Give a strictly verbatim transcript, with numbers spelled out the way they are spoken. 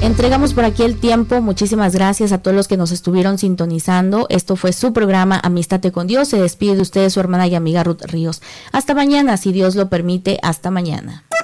Entregamos por aquí el tiempo. Muchísimas gracias a todos los que nos estuvieron sintonizando. Esto fue su programa Amístate con Dios. Se despide de ustedes su hermana y amiga Ruth Ríos. Hasta mañana, si Dios lo permite. Hasta mañana.